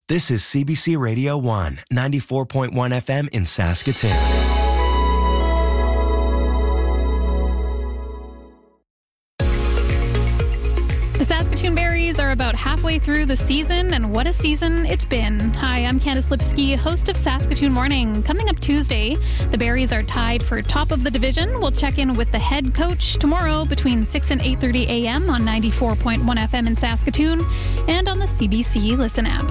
This is CBC Radio 1, 94.1 FM in Saskatoon. The Saskatoon Berries are about halfway through the season, and what a season it's been. Hi, I'm Candice Lipsky, host of Saskatoon Morning. Coming up Tuesday, the Berries are tied for top of the division. We'll check in with the head coach tomorrow between 6 and 8:30 a.m. on 94.1 FM in Saskatoon and on the CBC Listen app.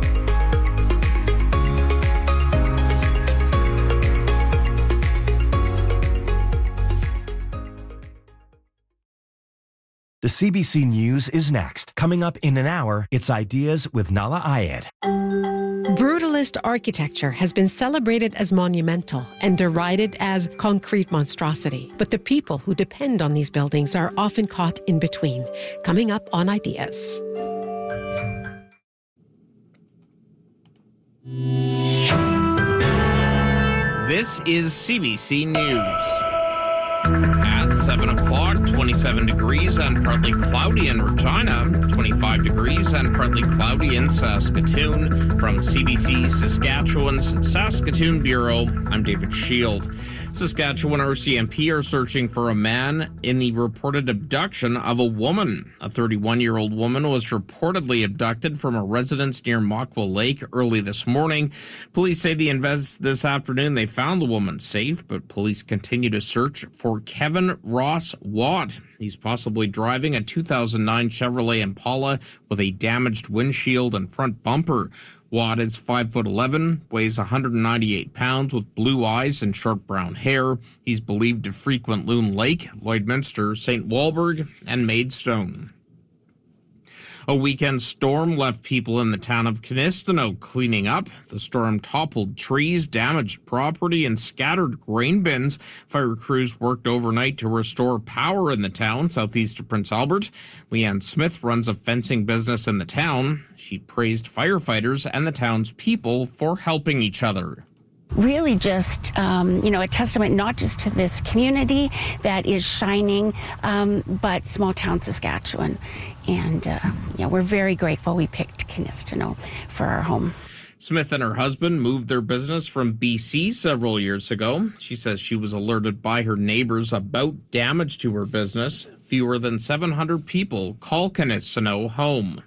The CBC News is next. Coming up in an hour, it's Ideas with Nala Ayed. Brutalist architecture has been celebrated as monumental and derided as concrete monstrosity. But the people who depend on these buildings are often caught in between. Coming up on Ideas. This is CBC News. At 7 o'clock, 27 degrees and partly cloudy in Regina, 25 degrees and partly cloudy in Saskatoon. From CBC Saskatchewan's Saskatoon Bureau, I'm David Shield. Saskatchewan RCMP are searching for a man in the reported abduction of a woman. A 31-year-old woman was reportedly abducted from a residence near Machwa Lake early this morning. Police say this afternoon they found the woman safe, but police continue to search for Kevin Ross Watt. He's possibly driving a 2009 Chevrolet Impala with a damaged windshield and front bumper. Watt is 5'11", weighs 198 pounds, with blue eyes and short brown hair. He's believed to frequent Loon Lake, Lloydminster, St. Walburg, and Maidstone. A weekend storm left people in the town of Kinistino cleaning up. The storm toppled trees, damaged property, and scattered grain bins. Fire crews worked overnight to restore power in the town, southeast of Prince Albert. Leanne Smith runs a fencing business in the town. She praised firefighters and the town's people for helping each other. Really just, a testament not just to this community that is shining, but small town Saskatchewan. And, we're very grateful we picked Kinistino for our home. Smith and her husband moved their business from BC several years ago. She says she was alerted by her neighbors about damage to her business. Fewer than 700 people call Kinistino home.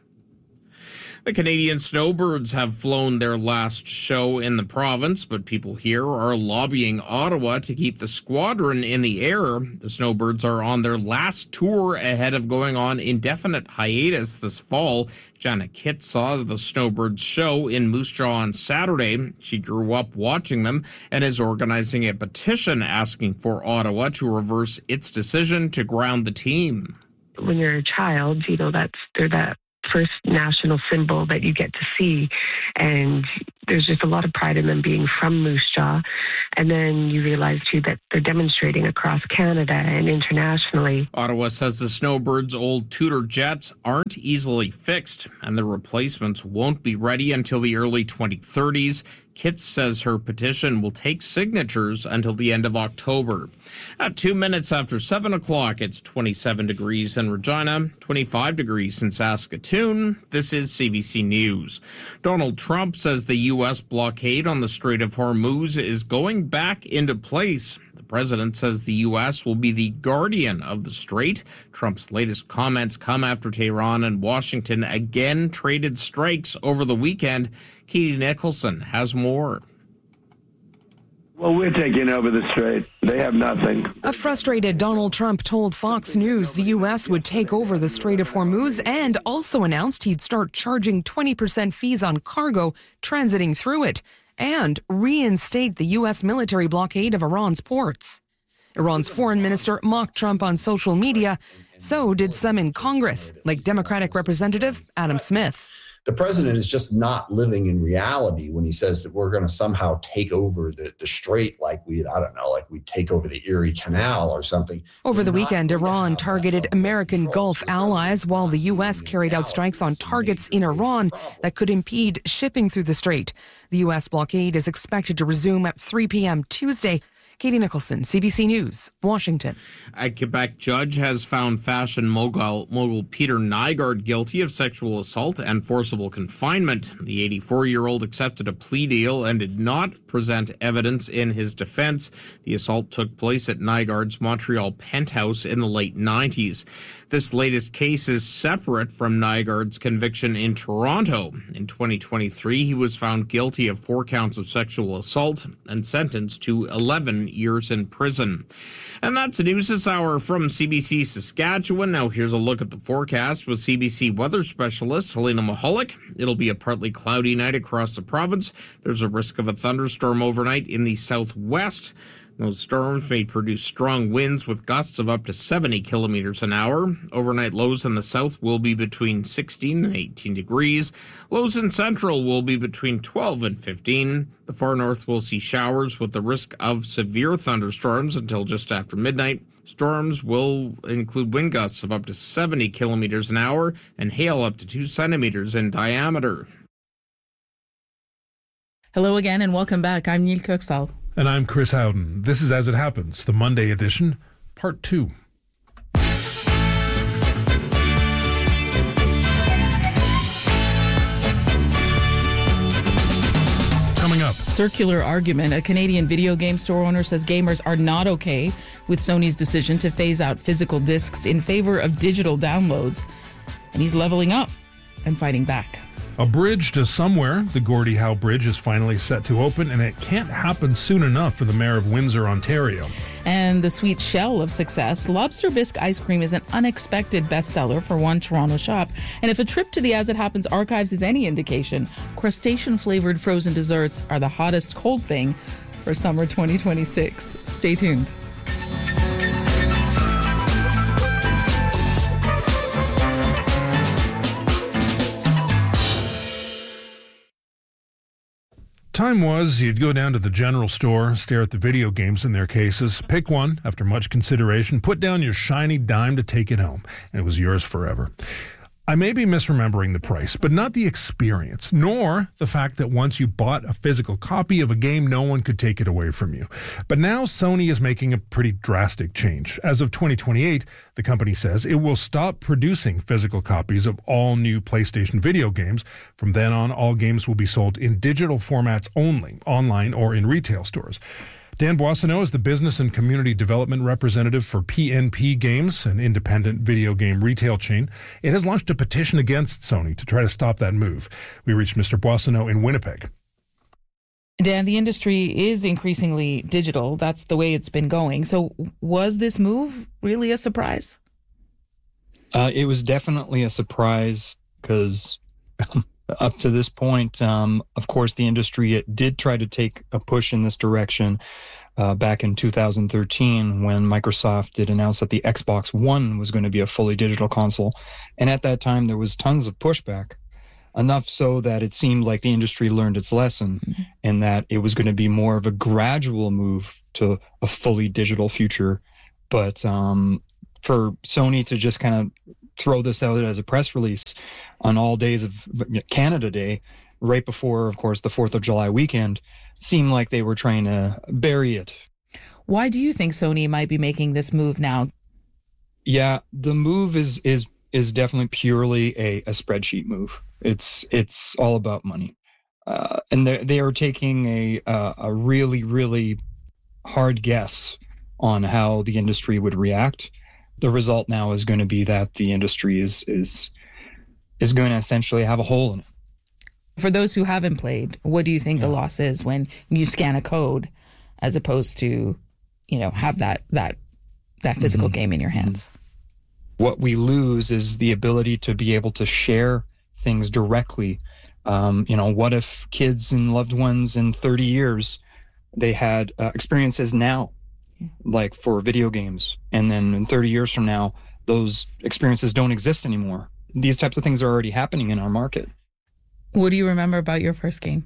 The Canadian Snowbirds have flown their last show in the province, but people here are lobbying Ottawa to keep the squadron in the air. The Snowbirds are on their last tour ahead of going on indefinite hiatus this fall. Janet Kitt saw the Snowbirds show in Moose Jaw on Saturday. She grew up watching them and is organizing a petition asking for Ottawa to reverse its decision to ground the team. When you're a child, they're that first national symbol that you get to see, and there's just a lot of pride in them being from Moose Jaw. And then you realize too that they're demonstrating across Canada and internationally. Ottawa says the Snowbirds' old Tudor jets aren't easily fixed, and the replacements won't be ready until the early 2030s. Kitts says her petition will take signatures until the end of October. At 2 minutes after 7 o'clock, it's 27 degrees in Regina, 25 degrees in Saskatoon. This is CBC News. Donald Trump says the U.S. blockade on the Strait of Hormuz is going back into place. The president says the U.S. will be the guardian of the strait. Trump's latest comments come after Tehran and Washington again traded strikes over the weekend. Katie Nicholson has more. Well, we're taking over the strait. They have nothing. A frustrated Donald Trump told Fox News the U.S. would take over the Strait of Hormuz and also announced he'd start charging 20% fees on cargo transiting through it and reinstate the U.S. military blockade of Iran's ports. Iran's foreign minister mocked Trump on social media. So did some in Congress, like Democratic Representative Adam Smith. The president is just not living in reality when he says that we're going to somehow take over the strait like we take over the Erie Canal or something. Over the weekend, Iran targeted American Gulf allies while the U.S. carried out strikes on targets in Iran that could impede shipping through the strait. The U.S. blockade is expected to resume at 3 p.m. Tuesday. Katie Nicholson, CBC News, Washington. A Quebec judge has found fashion mogul Peter Nygard guilty of sexual assault and forcible confinement. The 84-year-old accepted a plea deal and did not present evidence in his defense. The assault took place at Nygard's Montreal penthouse in the late 90s. This latest case is separate from Nygard's conviction in Toronto. In 2023, he was found guilty of 4 counts of sexual assault and sentenced to 11 years in prison. And that's the news this hour from CBC Saskatchewan. Now here's a look at the forecast with CBC weather specialist Helena Mahalik. It'll be a partly cloudy night across the province. There's a risk of a thunderstorm overnight in the southwest. Those storms may produce strong winds with gusts of up to 70 kilometers an hour. Overnight lows in the south will be between 16 and 18 degrees. Lows in central will be between 12 and 15. The far north will see showers with the risk of severe thunderstorms until just after midnight. Storms will include wind gusts of up to 70 kilometers an hour and hail up to 2 centimeters in diameter. Hello again and welcome back. I'm Neil Kirksall. And I'm Chris Howden. This is As It Happens, the Monday edition, Part 2. Coming up. Circular argument. A Canadian video game store owner says gamers are not okay with Sony's decision to phase out physical discs in favor of digital downloads. And he's leveling up and fighting back. A bridge to somewhere. The Gordie Howe Bridge is finally set to open, and it can't happen soon enough for the Mayor of Windsor, Ontario. And the sweet shell of success, lobster bisque ice cream is an unexpected bestseller for one Toronto shop. And if a trip to the As It Happens archives is any indication, crustacean-flavored frozen desserts are the hottest cold thing for summer 2026. Stay tuned. Time was you'd go down to the general store, stare at the video games in their cases, pick one after much consideration, put down your shiny dime to take it home, and it was yours forever. I may be misremembering the price, but not the experience, nor the fact that once you bought a physical copy of a game, no one could take it away from you. But now Sony is making a pretty drastic change. As of 2028, the company says it will stop producing physical copies of all new PlayStation video games. From then on, all games will be sold in digital formats only, online or in retail stores. Dan Boissonneau is the Business and Community Development Representative for PNP Games, an independent video game retail chain. It has launched a petition against Sony to try to stop that move. We reached Mr. Boissonneau in Winnipeg. Dan, the industry is increasingly digital. That's the way it's been going. So was this move really a surprise? It was definitely a surprise because up to this point, of course, the industry did try to take a push in this direction back in 2013 when Microsoft did announce that the Xbox One was going to be a fully digital console. And at that time, there was tons of pushback, enough so that it seemed like the industry learned its lesson and that it was going to be more of a gradual move to a fully digital future. But for Sony to just kind of throw this out as a press release on all days of Canada Day, right before, of course, the 4th of July weekend, seemed like they were trying to bury it. Why do you think Sony might be making this move now? Yeah, the move is definitely purely a spreadsheet move. It's all about money. And they are taking a really, really hard guess on how the industry would react. The result now is going to be that the industry is going to essentially have a hole in it. For those who haven't played, what do you think the loss is when you scan a code as opposed to, have that physical game in your hands? What we lose is the ability to be able to share things directly. What if kids and loved ones in 30 years, they had experiences now, like for video games, and then in 30 years from now, those experiences don't exist anymore. These types of things are already happening in our market. What do you remember about your first game?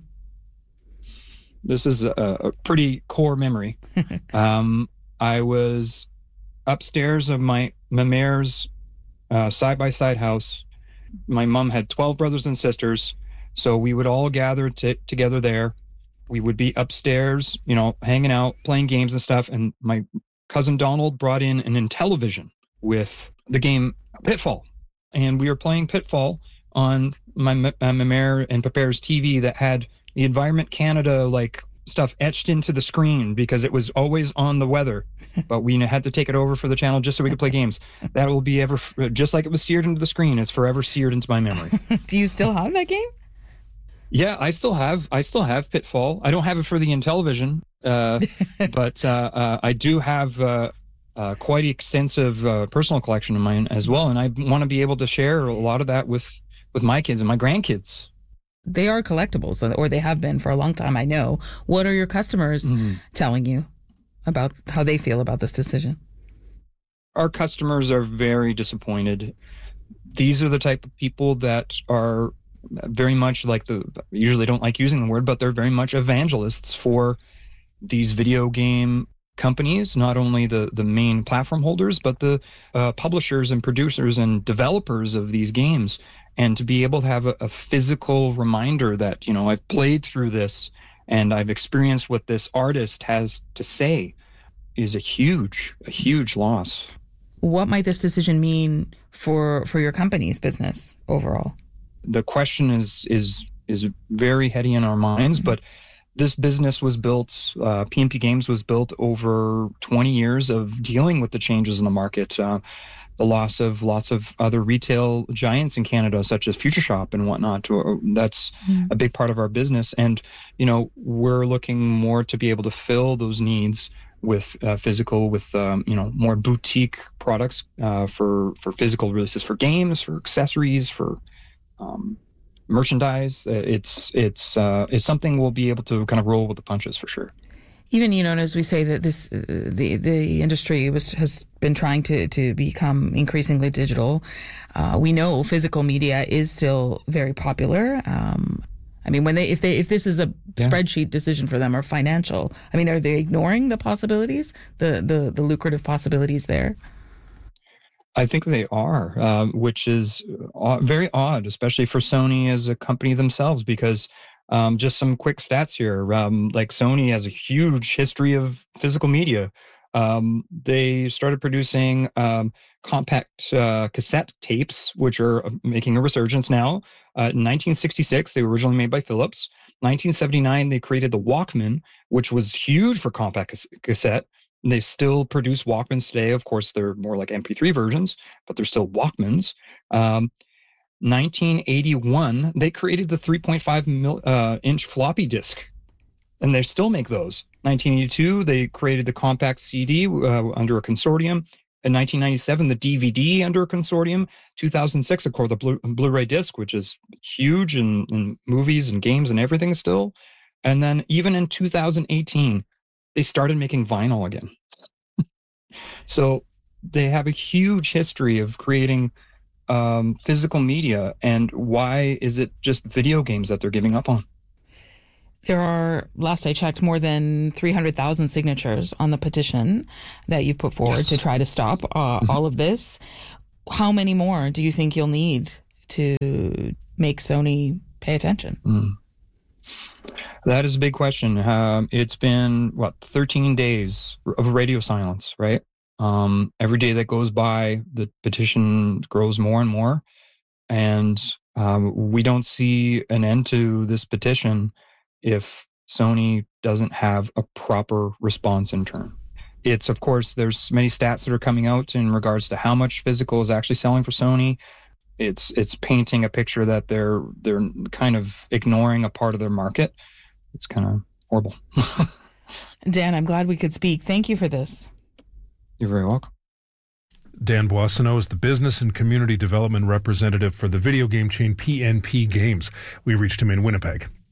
This is a pretty core memory. I was upstairs of my mare's side-by-side house. My mom had 12 brothers and sisters, so we would all gather together there. We would be upstairs, hanging out, playing games and stuff. And my cousin Donald brought in an Intellivision with the game Pitfall. And we were playing Pitfall on my Mère and Papa's TV that had the Environment Canada stuff etched into the screen because it was always on the weather, but we had to take it over for the channel just so we could play games. That will be just like it was seared into the screen. It's forever seared into my memory. Do you still have that game? Yeah, I still have Pitfall. I don't have it for the Intellivision, but I do have quite extensive personal collection of mine as well, and I want to be able to share a lot of that with my kids and my grandkids. They are collectibles, or they have been for a long time, I know. What are your customers telling you about how they feel about this decision? Our customers are very disappointed. These are the type of people that are very much usually don't like using the word, but they're very much evangelists for these video game companies, not only the main platform holders, but the publishers and producers and developers of these games. And to be able to have a physical reminder that, I've played through this and I've experienced what this artist has to say is a huge loss. What might this decision mean for your company's business overall? The question is very heady in our minds, but this business was built, PNP Games was built over 20 years of dealing with the changes in the market, the loss of lots of other retail giants in Canada, such as Future Shop and whatnot. That's a big part of our business. And, we're looking more to be able to fill those needs with physical, with, more boutique products for physical releases, for games, for accessories, for merchandise. It's something we'll be able to kind of roll with the punches for sure. Even, as we say that this the industry has been trying to become increasingly digital, we know physical media is still very popular. If this is a spreadsheet decision for them or financial, are they ignoring the possibilities, the lucrative possibilities there? I think they are, which is very odd, especially for Sony as a company themselves, because just some quick stats here. Sony has a huge history of physical media. They started producing compact cassette tapes, which are making a resurgence now. In 1966, they were originally made by Philips. 1979, they created the Walkman, which was huge for compact cassette. And they still produce Walkmans today. Of course, they're more like MP3 versions, but they're still Walkmans. 1981, they created the 3.5 inch floppy disk, and they still make those. 1982, they created the compact CD under a consortium. In 1997, the DVD under a consortium. 2006, of course, the Blu-ray disc, which is huge in movies and games and everything still. And then even in 2018, they started making vinyl again. So they have a huge history of creating physical media. And why is it just video games that they're giving up on? There are, last I checked, more than 300,000 signatures on the petition that you've put forward to try to stop all of this. How many more do you think you'll need to make Sony pay attention? That is a big question. It's been, 13 days of radio silence, right? Every day that goes by, the petition grows more and more. And we don't see an end to this petition if Sony doesn't have a proper response in turn. It's, of course, there's many stats that are coming out in regards to how much physical is actually selling for Sony. It's painting a picture that they're kind of ignoring a part of their market. It's kind of horrible. Dan, I'm glad we could speak. Thank you for this. You're very welcome. Dan Boissonneau is the Business and Community Development Representative for the video game chain PNP Games. We reached him in Winnipeg.